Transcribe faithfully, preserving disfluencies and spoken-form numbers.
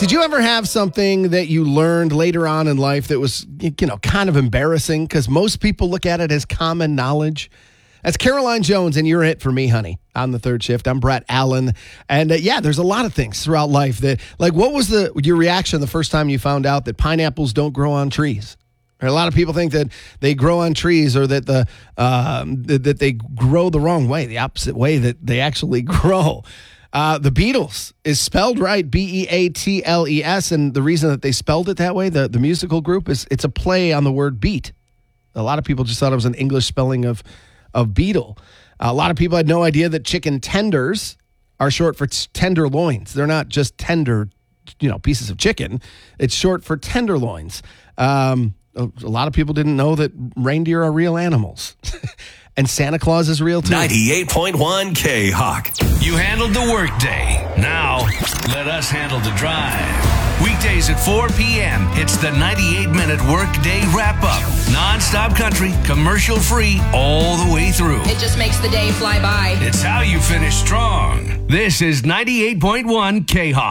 Did you ever have something that you learned later on in life that was, you know, kind of embarrassing? Because most people look at it as common knowledge. That's Caroline Jones, and you're it for me, honey, on the third shift. I'm Brett Allen. And uh, yeah, there's a lot of things throughout life that, like, what was the your reaction the first time you found out that pineapples don't grow on trees? Or a lot of people think that they grow on trees, or that the um, that, that they grow the wrong way, the opposite way that they actually grow. Uh, the Beatles is spelled right, B E A T L E S, and the reason that they spelled it that way, the, the musical group, is it's a play on the word beat. A lot of people just thought it was an English spelling of, of beetle. A lot of people had no idea that chicken tenders are short for t- tenderloins. They're not just tender, you know, pieces of chicken. It's short for tenderloins. Um, a, a lot of people didn't know that reindeer are real animals. And Santa Claus is real, too. ninety-eight point one K-Hawk. You handled the workday. Now, let us handle the drive. Weekdays at four p.m., it's the ninety-eight minute workday wrap-up. Non-stop country, commercial-free, all the way through. It just makes the day fly by. It's how you finish strong. This is ninety-eight point one K-Hawk.